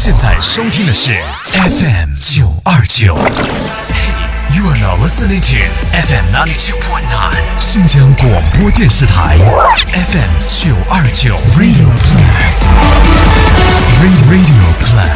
现在收听的是 FM 929。You are now listening to FM 92.9新疆广播电视台 FM 929 Radio Plus。Radio Plus